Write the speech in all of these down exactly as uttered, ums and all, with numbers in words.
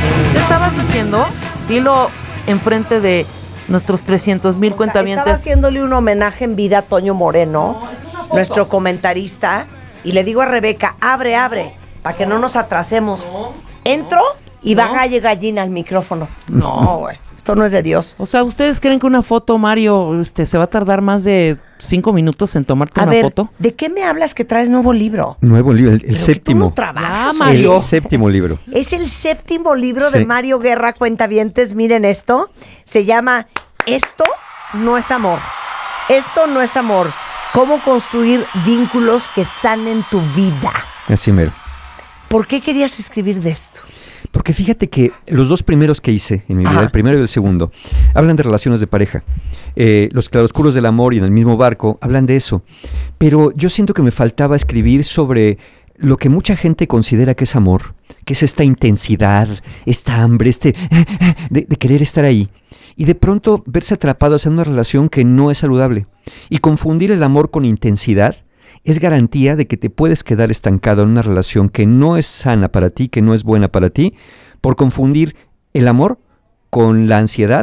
¿Qué estabas diciendo? Dilo enfrente de nuestros trescientos mil cuentavientes. Estaba haciéndole un homenaje en vida a Toño Moreno, no, nuestro comentarista, y le digo a Rebeca, abre, abre, para que no nos atrasemos. No. Entro y no. baja y gallina al micrófono. No, güey. Esto no es de Dios. O sea, ¿ustedes creen que una foto, Mario, este, se va a tardar más de cinco minutos en tomarte a una ver, foto? ¿De qué me hablas que traes nuevo libro? Nuevo libro, el, el Pero séptimo. Que tú no trabajas, ah, el séptimo libro. Es el séptimo libro sí. de Mario Guerra, cuentavientes. Miren esto. Se llama Esto no es amor. Esto no es amor. Cómo construir vínculos que sanen tu vida. Así mero. ¿Por qué querías escribir de esto? Porque fíjate que los dos primeros que hice en mi vida, Ajá. el primero y el segundo, hablan de relaciones de pareja. Eh, los claroscuros del amor y en el mismo barco hablan de eso. Pero yo siento que me faltaba escribir sobre lo que mucha gente considera que es amor, que es esta intensidad, esta hambre, este de, de querer estar ahí. Y de pronto verse atrapados en una relación que no es saludable. Y confundir el amor con intensidad es garantía de que te puedes quedar estancado en una relación que no es sana para ti, que no es buena para ti, por confundir el amor con la ansiedad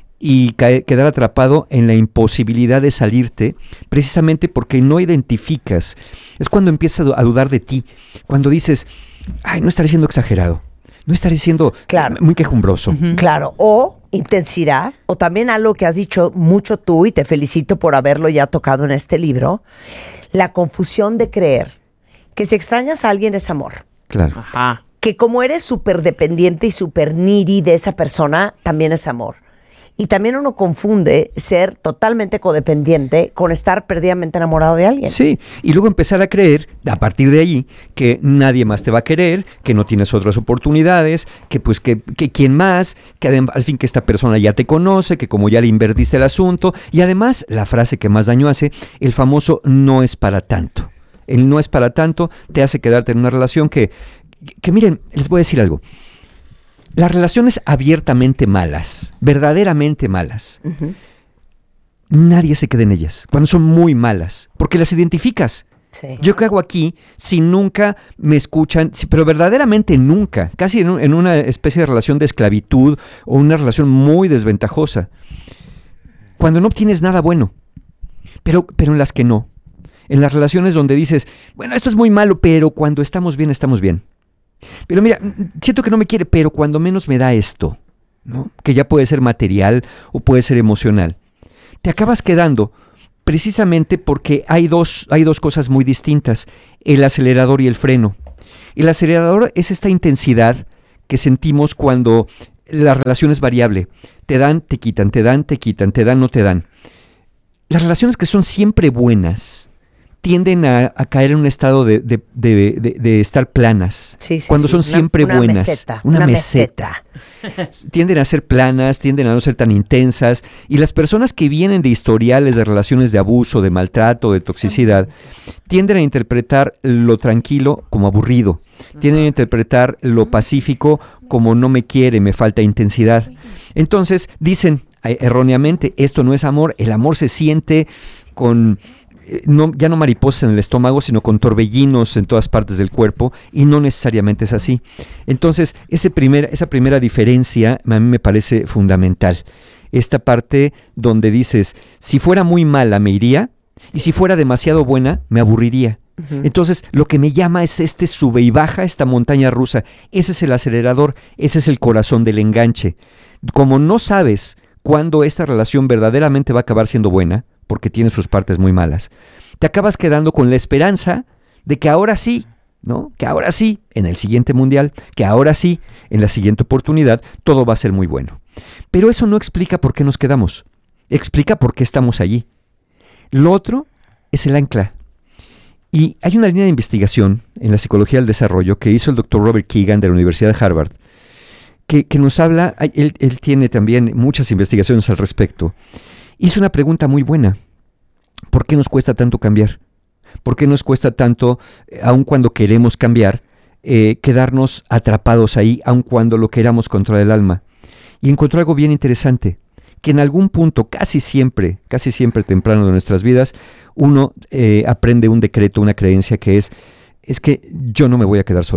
y cae, quedar atrapado en la imposibilidad de salirte, precisamente porque no identificas. Es cuando empiezas a dudar de ti, cuando dices, ay, no estaré siendo exagerado, no estaré siendo claro. muy quejumbroso. Uh-huh. Claro, o intensidad, o también algo que has dicho mucho tú, y te felicito por haberlo ya tocado en este libro, la confusión de creer que si extrañas a alguien es amor. Claro. Ajá. Que como eres súper dependiente y súper needy de esa persona, también es amor. Y también uno confunde ser totalmente codependiente con estar perdidamente enamorado de alguien. Sí, y luego empezar a creer, a partir de allí, que nadie más te va a querer, que no tienes otras oportunidades, que pues que, que quién más, que adem- al fin que esta persona ya te conoce, que como ya le invertiste el asunto, y además, la frase que más daño hace, el famoso no es para tanto. El no es para tanto te hace quedarte en una relación que, que miren, les voy a decir algo. Las relaciones abiertamente malas, verdaderamente malas, uh-huh. nadie se queda en ellas, cuando son muy malas, porque las identificas. Sí. ¿Yo qué hago aquí si nunca me escuchan? Si, pero verdaderamente nunca, casi en, un, en una especie de relación de esclavitud o una relación muy desventajosa. Cuando no obtienes nada bueno, pero, pero en las que no. En las relaciones donde dices, bueno, esto es muy malo, pero cuando estamos bien, estamos bien. Pero mira, siento que no me quiere, pero cuando menos me da esto, ¿no? Que ya puede ser material o puede ser emocional. Te acabas quedando precisamente porque hay dos, hay dos cosas muy distintas, el acelerador y el freno. El acelerador es esta intensidad que sentimos cuando la relación es variable. Te dan, te quitan, te dan, te quitan, te dan, no te dan. Las relaciones que son siempre buenas tienden a, a caer en un estado de, de, de, de, de estar planas, sí, sí, cuando sí. son siempre una, una buenas. Meseta, una, una meseta. meseta. Tienden a ser planas, tienden a no ser tan intensas. Y las personas que vienen de historiales de relaciones de abuso, de maltrato, de toxicidad, tienden a interpretar lo tranquilo como aburrido. Tienden a interpretar lo pacífico como no me quiere, me falta intensidad. Entonces dicen eh, erróneamente, esto no es amor, el amor se siente con... No, ya no mariposas en el estómago, sino con torbellinos en todas partes del cuerpo, y no necesariamente es así. Entonces, ese primer, esa primera diferencia a mí me parece fundamental. Esta parte donde dices, si fuera muy mala me iría, y si fuera demasiado buena me aburriría. Uh-huh. Entonces, lo que me llama es este sube y baja, esta montaña rusa. Ese es el acelerador, ese es el corazón del enganche. Como no sabes cuándo esta relación verdaderamente va a acabar siendo buena, porque tiene sus partes muy malas, te acabas quedando con la esperanza de que ahora sí, ¿no? Que ahora sí, en el siguiente mundial, que ahora sí, en la siguiente oportunidad, todo va a ser muy bueno. Pero eso no explica por qué nos quedamos, explica por qué estamos allí. Lo otro es el ancla. Y hay una línea de investigación en la psicología del desarrollo que hizo el doctor Robert Keegan de la Universidad de Harvard, que, que nos habla, él, él tiene también muchas investigaciones al respecto. Hizo una pregunta muy buena. ¿Por qué nos cuesta tanto cambiar? ¿Por qué nos cuesta tanto, aun cuando queremos cambiar, eh, quedarnos atrapados ahí, aun cuando lo queramos controlar el alma? Y encontró algo bien interesante, que en algún punto, casi siempre, casi siempre temprano de nuestras vidas, uno eh, aprende un decreto, una creencia que es, es que yo no me voy a quedar sola.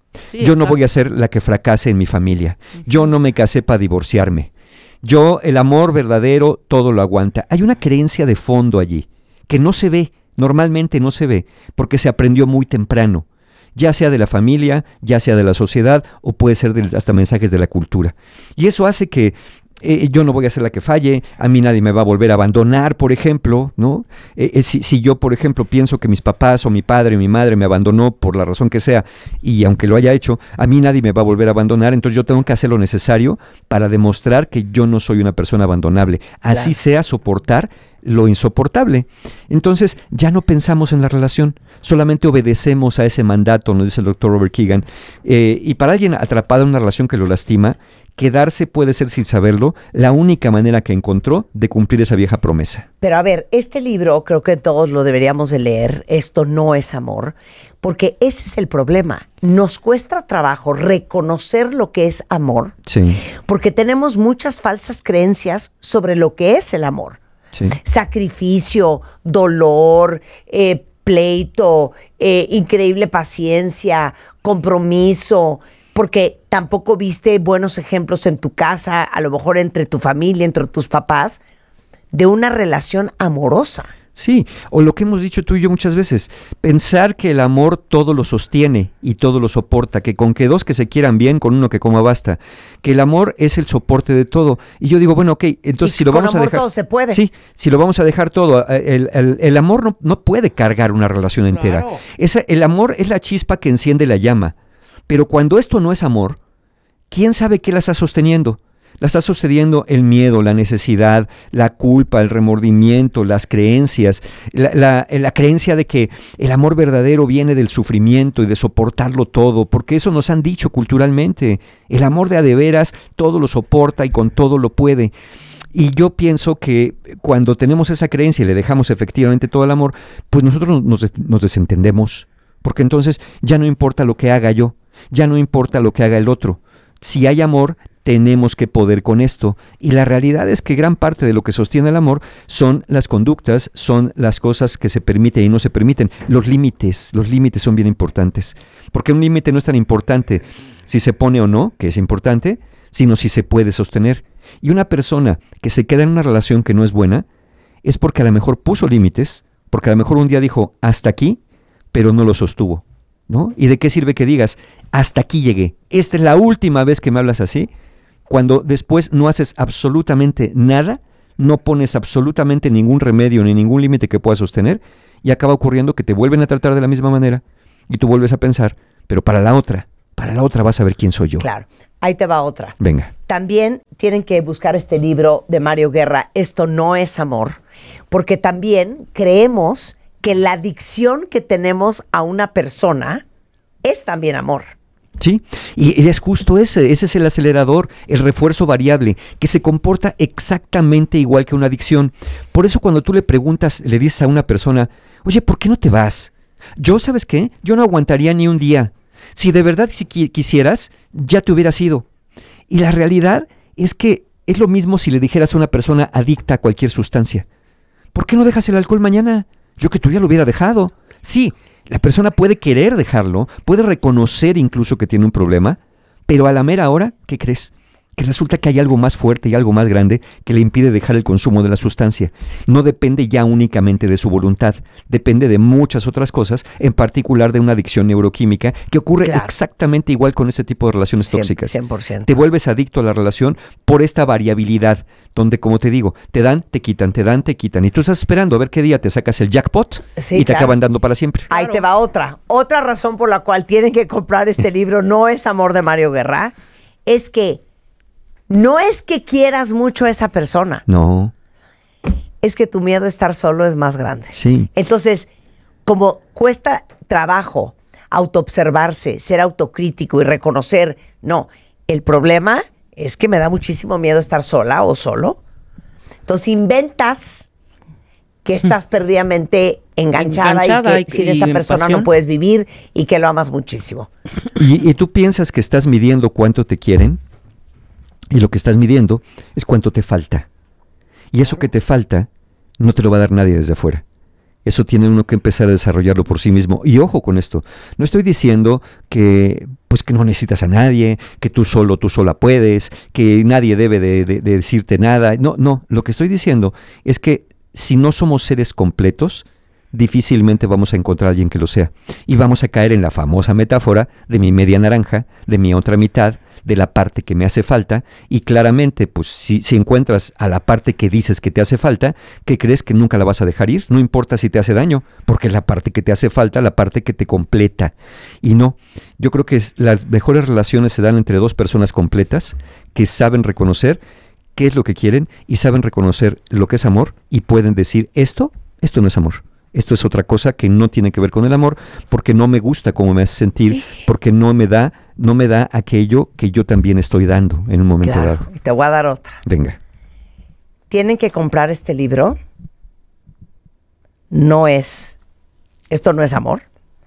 Sí, Yo no exacto. voy a ser la que fracase en mi familia. Yo no me casé para divorciarme. Yo, el amor verdadero, todo lo aguanta. Hay una creencia de fondo allí, que no se ve, normalmente no se ve, porque se aprendió muy temprano, ya sea de la familia, ya sea de la sociedad, o puede ser de, hasta mensajes de la cultura. Y eso hace que eh, yo no voy a ser la que falle, a mí nadie me va a volver a abandonar, por ejemplo, ¿no? Eh, eh, si, si yo, por ejemplo, pienso que mis papás o mi padre o mi madre me abandonó por la razón que sea, y aunque lo haya hecho, a mí nadie me va a volver a abandonar, entonces yo tengo que hacer lo necesario para demostrar que yo no soy una persona abandonable. Así Claro. sea soportar lo insoportable. Entonces ya no pensamos en la relación, solamente obedecemos a ese mandato, nos dice el doctor Robert Keegan. Eh, y para alguien atrapado en una relación que lo lastima, quedarse puede ser, sin saberlo, la única manera que encontró de cumplir esa vieja promesa. Pero a ver, este libro creo que todos lo deberíamos de leer. Esto no es amor, porque ese es el problema. Nos cuesta trabajo reconocer lo que es amor, Sí, porque tenemos muchas falsas creencias sobre lo que es el amor. sí. Sacrificio, dolor, eh, pleito, eh, increíble paciencia, compromiso, porque tampoco viste buenos ejemplos en tu casa, a lo mejor entre tu familia, entre tus papás, de una relación amorosa. Sí, o lo que hemos dicho tú y yo muchas veces, pensar que el amor todo lo sostiene y todo lo soporta, que con que dos que se quieran bien, con uno que coma basta, que el amor es el soporte de todo. Y yo digo, bueno, ok, entonces Y si lo con vamos a amor dejar... todo se puede. Sí, si lo vamos a dejar todo, el, el- el amor no, no puede cargar una relación entera. Claro. Esa, el amor es la chispa que enciende la llama, pero cuando esto no es amor, ¿quién sabe qué la está sosteniendo? La está sosteniendo el miedo, la necesidad, la culpa, el remordimiento, las creencias, la, la- la creencia de que el amor verdadero viene del sufrimiento y de soportarlo todo, porque eso nos han dicho culturalmente. El amor de a de veras todo lo soporta y con todo lo puede. Y yo pienso que cuando tenemos esa creencia y le dejamos efectivamente todo el amor, pues nosotros nos, des- nos desentendemos, porque entonces ya no importa lo que haga yo, ya no importa lo que haga el otro. Si hay amor, tenemos que poder con esto. Y la realidad es que gran parte de lo que sostiene el amor son las conductas, son las cosas que se permiten y no se permiten. Los límites, los límites son bien importantes. Porque un límite no es tan importante si se pone o no, que es importante, sino si se puede sostener. Y una persona que se queda en una relación que no es buena, es porque a lo mejor puso límites, porque a lo mejor un día dijo, hasta aquí, pero no lo sostuvo, ¿no? ¿Y de qué sirve que digas, hasta aquí llegué, esta es la última vez que me hablas así, cuando después no haces absolutamente nada, no pones absolutamente ningún remedio ni ningún límite que puedas sostener, y acaba ocurriendo que te vuelven a tratar de la misma manera, y tú vuelves a pensar, pero para la otra, para la otra vas a ver quién soy yo. Claro, ahí te va otra. Venga. También tienen que buscar este libro de Mario Guerra, Esto no es amor, porque también creemos que la adicción que tenemos a una persona es también amor. Sí, y es justo ese, ese es el acelerador, el refuerzo variable, que se comporta exactamente igual que una adicción. Por eso cuando tú le preguntas, le dices a una persona, oye, ¿por qué no te vas? Yo, ¿sabes qué? Yo no aguantaría ni un día. Si de verdad si qui- quisieras, ya te hubieras ido. Y la realidad es que es lo mismo si le dijeras a una persona adicta a cualquier sustancia. ¿Por qué no dejas el alcohol mañana? Yo que tú ya lo hubiera dejado. Sí, la persona puede querer dejarlo, puede reconocer incluso que tiene un problema, pero a la mera hora, ¿qué crees? Que resulta que hay algo más fuerte y algo más grande que le impide dejar el consumo de la sustancia. No depende ya únicamente de su voluntad, depende de muchas otras cosas, en particular de una adicción neuroquímica que ocurre Claro. exactamente igual con ese tipo de relaciones cien, tóxicas. cien por ciento. Te vuelves adicto a la relación por esta variabilidad, donde, como te digo, te dan, te quitan, te dan, te quitan, y tú estás esperando a ver qué día te sacas el jackpot Sí, y te claro. acaban dando para siempre. Ahí Claro. te va otra. Otra razón por la cual tienen que comprar este libro, No es amor, de Mario Guerra, es que no es que quieras mucho a esa persona, No, es que tu miedo a estar solo es más grande. sí. Entonces, como cuesta trabajo autoobservarse, ser autocrítico y reconocer, no, el problema es que me da muchísimo miedo estar sola o solo. Entonces inventas que estás perdidamente enganchada, Enganchada y que y- sin y esta en persona pasión. no puedes vivir y que lo amas muchísimo. Y, y tú piensas que estás midiendo cuánto te quieren, y lo que estás midiendo es cuánto te falta. Y eso que te falta no te lo va a dar nadie desde afuera. Eso tiene uno que empezar a desarrollarlo por sí mismo. Y ojo con esto, no estoy diciendo que pues que no necesitas a nadie, que tú solo, tú sola puedes, que nadie debe de, de, de decirte nada. No, no, lo que estoy diciendo es que si no somos seres completos, difícilmente vamos a encontrar a alguien que lo sea. Y vamos a caer en la famosa metáfora de mi media naranja, de mi otra mitad, de la parte que me hace falta, y claramente, pues, si, si encuentras a la parte que dices que te hace falta, ¿qué crees? Que nunca la vas a dejar ir, no importa si te hace daño, porque es la parte que te hace falta, la parte que te completa. Y no, yo creo que es, las mejores relaciones se dan entre dos personas completas, que saben reconocer qué es lo que quieren, y saben reconocer lo que es amor, y pueden decir, esto, esto no es amor. Esto es otra cosa que no tiene que ver con el amor, porque no me gusta cómo me hace sentir, porque no me da, no me da aquello que yo también estoy dando en un momento Claro, dado. y te voy a dar otra. Venga. Tienen que comprar este libro. No es, esto no es amor.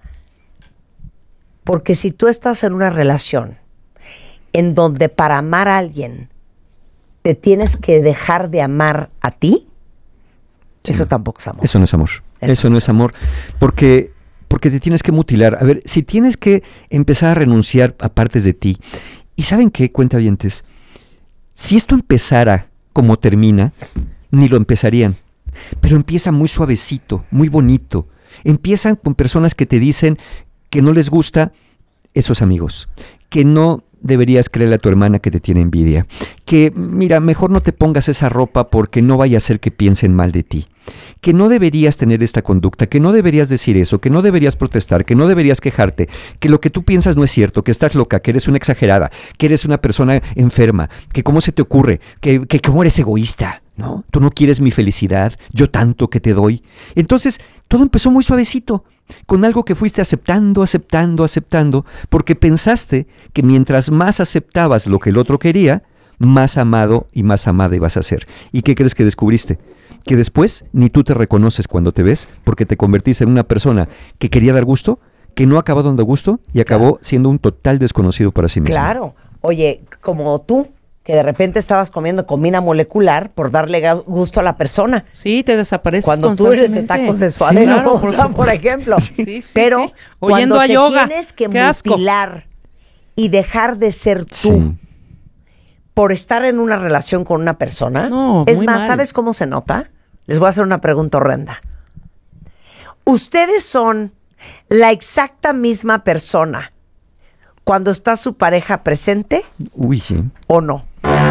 Porque si tú estás en una relación en donde para amar a alguien te tienes que dejar de amar a ti, Sí. eso tampoco es amor. Eso no es amor. Eso, Eso no no es amor. Porque, porque te tienes que mutilar. A ver, si tienes que empezar a renunciar a partes de ti. ¿Y saben qué, cuentavientes? Si esto empezara como termina, ni lo empezarían. Pero empieza muy suavecito, muy bonito. Empiezan con personas que te dicen que no les gusta esos amigos. Que no deberías creerle a tu hermana que te tiene envidia. Que, mira, mejor no te pongas esa ropa porque no vaya a ser que piensen mal de ti. Que no deberías tener esta conducta, que no deberías decir eso, que no deberías protestar, que no deberías quejarte, que lo que tú piensas no es cierto, que estás loca, que eres una exagerada, que eres una persona enferma, que cómo se te ocurre, que, que cómo eres egoísta, ¿no? Tú no quieres mi felicidad, yo tanto que te doy. Entonces, todo empezó muy suavecito, con algo que fuiste aceptando, aceptando, aceptando, porque pensaste que mientras más aceptabas lo que el otro quería, más amado y más amada ibas a ser. ¿Y qué crees que descubriste? Que después ni tú te reconoces cuando te ves, porque te convertiste en una persona que quería dar gusto, que no acabó dando gusto y acabó siendo un total desconocido para sí mismo. Claro. Oye, como tú, que de repente estabas comiendo comida molecular por darle ga- gusto a la persona. Sí, te desapareces Cuando tú eres de constantemente. tacos de Sí, suadero, claro, o por sea, por supuesto. ejemplo. Sí, sí, Pero sí. Oyendo cuando a te yoga. tienes que Qué asco. mutilar y dejar de ser tú Sí. por estar en una relación con una persona, No, es muy más, mal. ¿sabes cómo se nota? Les voy a hacer una pregunta horrenda. ¿Ustedes son la exacta misma persona cuando está su pareja presente Uy, sí. o no?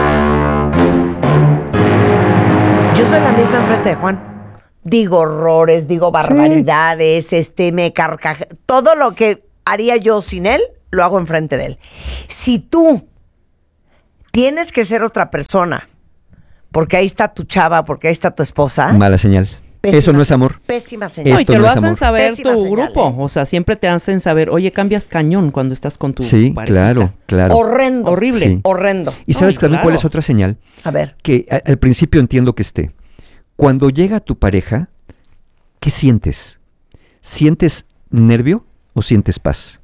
Yo soy la misma enfrente de Juan. Digo horrores, digo barbaridades, este, me carcaje. Todo lo que haría yo sin él, lo hago enfrente de él. Si tú tienes que ser otra persona, porque ahí está tu chava, porque ahí está tu esposa, Mala señal. pésima Eso no es se- amor. Pésima señal. No, y Esto te no lo es hacen amor. saber Pésima tu señal, grupo. ¿eh? O sea, siempre te hacen saber, oye, cambias cañón cuando estás con tu Sí, parejita. claro, claro. Horrendo. Horrible. Sí. Horrendo. ¿Y sabes Ay, también cuál claro. es otra señal? A ver. Que a- al principio entiendo que esté. Cuando llega tu pareja, ¿qué sientes? ¿Sientes nervio o sientes paz?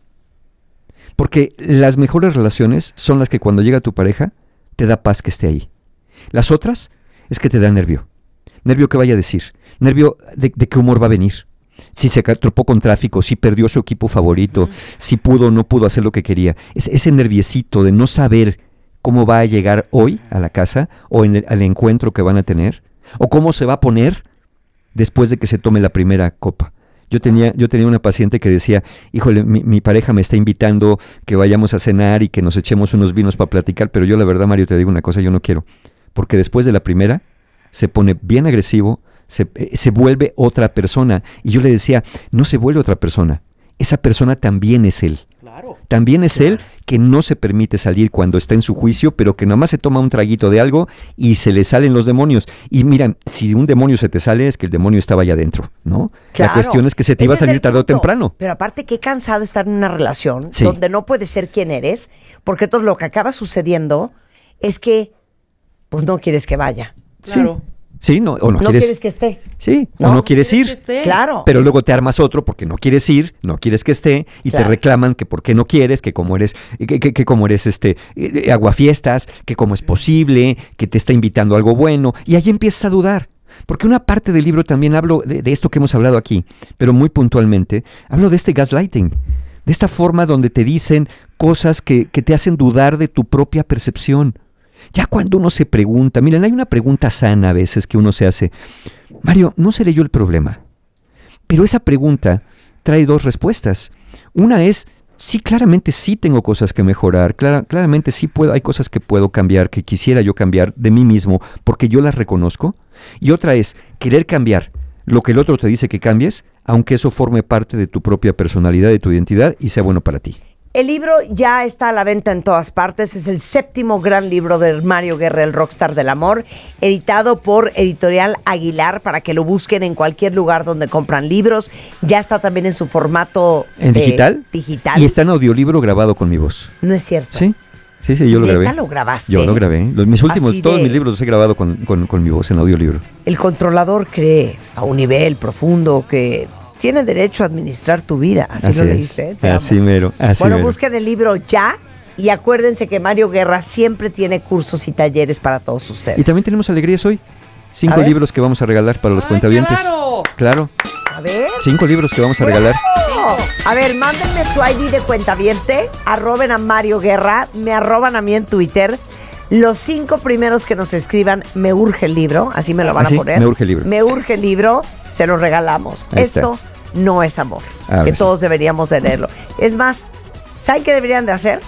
Porque las mejores relaciones son las que cuando llega tu pareja, te da paz que esté ahí. Las otras es que te da nervio. Nervio que vaya a decir. Nervio de, de qué humor va a venir. Si se tropó con tráfico, si perdió su equipo favorito, uh-huh. si pudo o no pudo hacer lo que quería. Es, ese nerviecito de no saber cómo va a llegar hoy a la casa o en el, al encuentro que van a tener, o cómo se va a poner después de que se tome la primera copa. Yo tenía, yo tenía una paciente que decía, híjole, mi, mi pareja me está invitando que vayamos a cenar y que nos echemos unos vinos para platicar, pero yo la verdad, Mario, te digo una cosa, yo no quiero. Porque después de la primera se pone bien agresivo, se, eh, se vuelve otra persona. Y yo le decía, no se vuelve otra persona, esa persona también es él. Claro. También es Claro. él que no se permite salir cuando está en su juicio, pero que nada más se toma un traguito de algo y se le salen los demonios. Y mira, si un demonio se te sale, es que el demonio estaba allá adentro, ¿no? Claro. La cuestión es que se te Ese iba a es el salir tarde o punto. temprano. Pero aparte, qué cansado estar en una relación Sí. donde no puedes ser quien eres, porque todo lo que acaba sucediendo es que, pues no quieres que vaya. Claro. Sí, no, o no, No quieres, quieres que esté. sí, ¿no? o no quieres ir. que esté. Claro. Pero luego te armas otro porque no quieres ir, no quieres que esté, y Claro. te reclaman que por qué no quieres, que como eres, que, que, que como eres este eh, aguafiestas, que cómo es posible, que te está invitando a algo bueno, y ahí empiezas a dudar. Porque una parte del libro también hablo de, de esto que hemos hablado aquí, pero muy puntualmente, hablo de este gaslighting, de esta forma donde te dicen cosas que, que te hacen dudar de tu propia percepción. Ya cuando uno se pregunta, miren, hay una pregunta sana a veces que uno se hace, Mario, ¿no seré yo el problema? Pero esa pregunta trae dos respuestas. Una es, sí, claramente sí tengo cosas que mejorar, clara, claramente sí puedo, hay cosas que puedo cambiar, que quisiera yo cambiar de mí mismo porque yo las reconozco. Y otra es querer cambiar lo que el otro te dice que cambies, aunque eso forme parte de tu propia personalidad, de tu identidad y sea bueno para ti. El libro ya está a la venta en todas partes. Es el séptimo gran libro de Mario Guerra, el rockstar del amor, editado por Editorial Aguilar, para que lo busquen en cualquier lugar donde compran libros. Ya está también en su formato ¿En de, digital? digital. Y está en audiolibro grabado con mi voz. No es cierto. Sí, sí, sí, yo lo grabé. ¿Neta lo grabaste? Yo lo grabé. Los, mis últimos, Así todos de- mis libros los he grabado con, con, con mi voz en audiolibro. El controlador cree a un nivel profundo que tiene derecho a administrar tu vida. Así, Así lo es. leíste. Te Así amo. mero, así Bueno, mero. busquen el libro ya y acuérdense que Mario Guerra siempre tiene cursos y talleres para todos ustedes. Y también tenemos alegrías hoy. A Cinco ver. libros que vamos a regalar para los ¡Ay, cuentavientes. claro! Claro. A ver. Cinco libros que vamos a regalar. ¡Bravo! A ver, mándenme su I D de cuentaviente, arroben a Mario Guerra, me arroban a mí en Twitter. Los cinco primeros que nos escriban, me urge el libro, así me lo van ¿Ah, sí? a poner. Me urge el libro. Me urge el libro, se lo regalamos. Ahí Esto está. no es amor, Ahora que sí. todos deberíamos de leerlo. Es más, ¿saben qué deberían de hacer?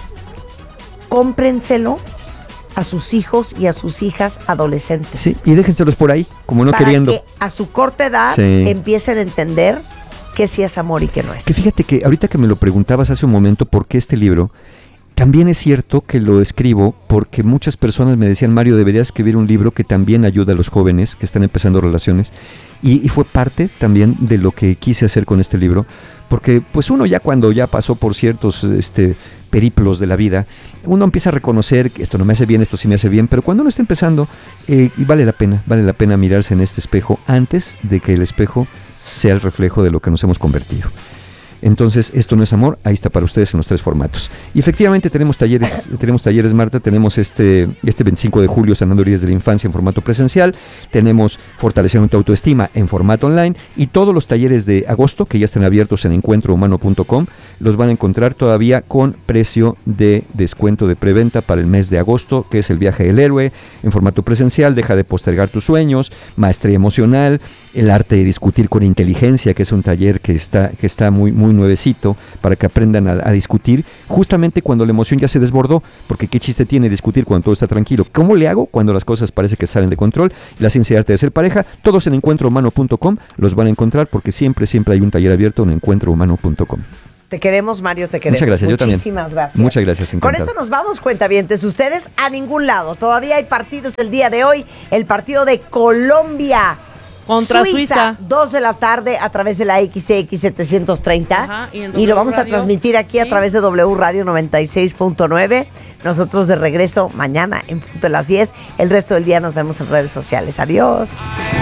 Cómprenselo a sus hijos y a sus hijas adolescentes. Sí, y déjenselos por ahí, como no para queriendo. que a su corta edad Sí. empiecen a entender qué sí es amor y qué no es. Que fíjate que ahorita que me lo preguntabas hace un momento, ¿por qué este libro? También es cierto que lo escribo porque muchas personas me decían, Mario, deberías escribir un libro que también ayude a los jóvenes que están empezando relaciones. Y, y fue parte también de lo que quise hacer con este libro. Porque pues uno ya cuando ya pasó por ciertos este, periplos de la vida, uno empieza a reconocer que esto no me hace bien, esto sí me hace bien. Pero cuando uno está empezando, eh, y vale la pena, vale la pena mirarse en este espejo antes de que el espejo sea el reflejo de lo que nos hemos convertido. Entonces, esto no es amor, ahí está para ustedes en los tres formatos. Y efectivamente tenemos talleres, tenemos talleres, Marta, tenemos este, este veinticinco de julio, sanando heridas de la infancia en formato presencial, tenemos fortaleciendo tu autoestima en formato online, y todos los talleres de agosto, que ya están abiertos en encuentro humano punto com, los van a encontrar todavía con precio de descuento de preventa para el mes de agosto, que es el viaje del héroe, en formato presencial, deja de postergar tus sueños, maestría emocional, el arte de discutir con inteligencia, que es un taller que está, que está muy, muy nuevecito para que aprendan a, a discutir justamente cuando la emoción ya se desbordó, porque qué chiste tiene discutir cuando todo está tranquilo. ¿Cómo le hago cuando las cosas parece que salen de control? La ciencia y arte de ser pareja, todos en encuentro humano punto com los van a encontrar, porque siempre, siempre hay un taller abierto en encuentro humano punto com. Te queremos, Mario, te queremos. Muchas gracias, yo también. Muchísimas gracias. Muchas gracias, Con encantado. eso nos vamos, cuentavientes. Ustedes a ningún lado. Todavía hay partidos el día de hoy. El partido de Colombia Contra Suiza. dos de la tarde a través de la X X setecientos treinta. Ajá, y en y lo W vamos a Radio. transmitir aquí a Sí. través de W Radio noventa y seis punto nueve. Nosotros de regreso mañana en punto de las diez. El resto del día nos vemos en redes sociales. Adiós.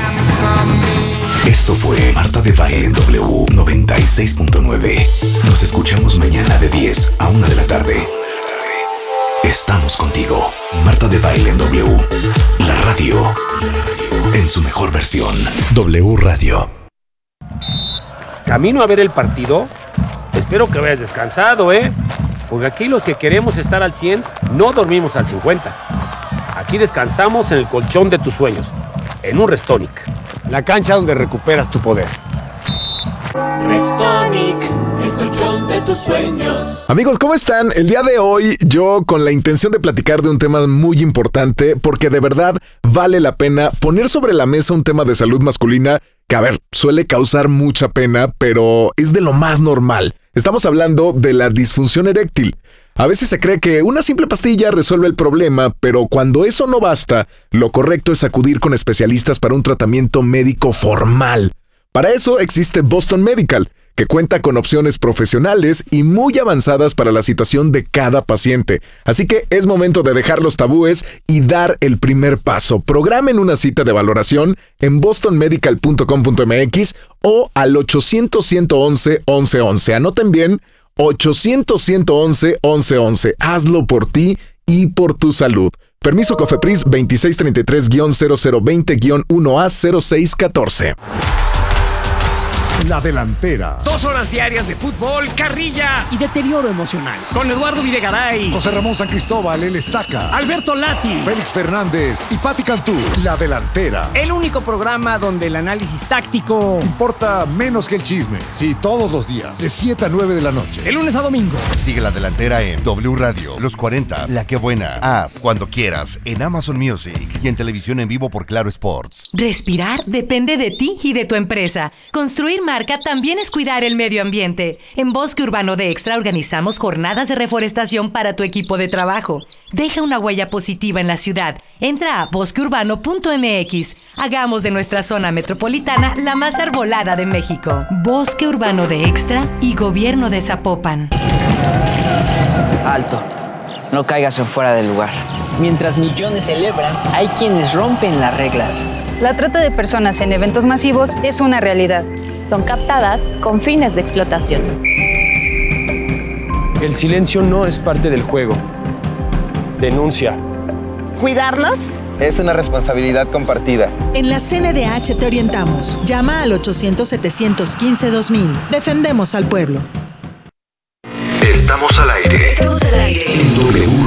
Esto fue Marta de Baile en W noventa y seis punto nueve. Nos escuchamos mañana de diez a una de la tarde. Estamos contigo. Marta de Baile en W. La radio en su mejor versión. W Radio. Camino a ver el partido. Espero que hayas descansado, ¿eh? Porque aquí los que queremos estar al cien no dormimos al cincuenta. Aquí descansamos en el colchón de tus sueños, en un Restonic. La cancha donde recuperas tu poder. Restonic, el colchón de tus sueños. Amigos, ¿cómo están? El día de hoy yo con la intención de platicar de un tema muy importante, porque de verdad vale la pena poner sobre la mesa un tema de salud masculina que, a ver, suele causar mucha pena, pero es de lo más normal. Estamos hablando de la disfunción eréctil. A veces se cree que una simple pastilla resuelve el problema, pero cuando eso no basta, lo correcto es acudir con especialistas para un tratamiento médico formal. Para eso existe Boston Medical, que cuenta con opciones profesionales y muy avanzadas para la situación de cada paciente. Así que es momento de dejar los tabúes y dar el primer paso. Programen una cita de valoración en boston medical punto com punto m x o al ochocientos, ciento once, once once. Anoten bien, ochocientos, ciento once, once once. Hazlo por ti y por tu salud. Permiso COFEPRIS veintiséis treinta y tres guión cero cero veinte guión uno A cero seis catorce. La Delantera. Dos horas diarias de fútbol, carrilla y deterioro emocional. Con Eduardo Videgaray, José Ramón San Cristóbal, el Estaca, Alberto Lati, Félix Fernández y Pati Cantú. La Delantera. El único programa donde el análisis táctico importa menos que el chisme. Sí, todos los días, de siete a nueve de la noche. De lunes a domingo. Sigue La Delantera en W Radio, Los cuarenta, La Que Buena, Haz, Cuando Quieras, en Amazon Music y en televisión en vivo por Claro Sports. Respirar depende de ti y de tu empresa. Construir marca también es cuidar el medio ambiente. En Bosque Urbano de Extra organizamos jornadas de reforestación para tu equipo de trabajo. Deja una huella positiva en la ciudad. Entra a bosque urbano punto m x. Hagamos de nuestra zona metropolitana la más arbolada de México. Bosque Urbano de Extra y Gobierno de Zapopan. Alto. No caigas en fuera del lugar. Mientras millones celebran, hay quienes rompen las reglas. La trata de personas en eventos masivos es una realidad. Son captadas con fines de explotación. El silencio no es parte del juego. Denuncia. ¿Cuidarlos? Es una responsabilidad compartida. En la C N D H te orientamos. Llama al ochocientos, setecientos quince, dos mil. Defendemos al pueblo. Estamos al aire. Estamos al aire. En W